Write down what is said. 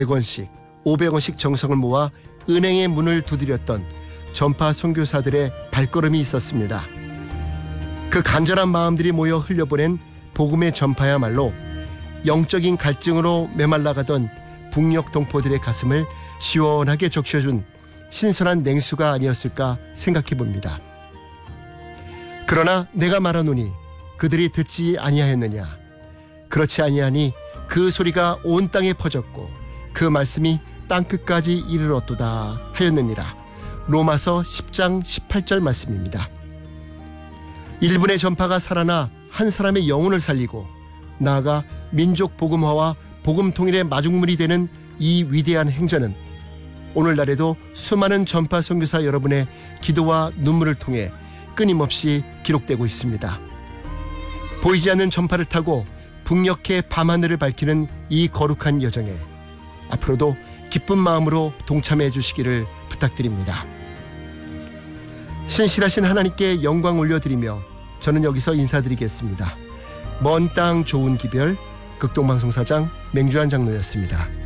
100원씩, 500원씩 정성을 모아 은행의 문을 두드렸던 전파 선교사들의 발걸음이 있었습니다. 그 간절한 마음들이 모여 흘려보낸 복음의 전파야말로 영적인 갈증으로 메말라가던 북녘 동포들의 가슴을 시원하게 적셔준 신선한 냉수가 아니었을까 생각해 봅니다. 그러나 내가 말하노니 그들이 듣지 아니하였느냐. 그렇지 아니하니 그 소리가 온 땅에 퍼졌고 그 말씀이 땅끝까지 이르렀도다 하였느니라. 로마서 10장 18절 말씀입니다. 1분의 전파가 살아나 한 사람의 영혼을 살리고 나아가 민족 복음화와 복음 통일의 마중물이 되는 이 위대한 행전은 오늘날에도 수많은 전파 선교사 여러분의 기도와 눈물을 통해 끊임없이 기록되고 있습니다. 보이지 않는 전파를 타고 북녘의 밤하늘을 밝히는 이 거룩한 여정에 앞으로도 기쁜 마음으로 동참해 주시기를 부탁드립니다. 신실하신 하나님께 영광 올려드리며 저는 여기서 인사드리겠습니다. 먼 땅 좋은 기별 극동방송사장 맹주한 장로였습니다.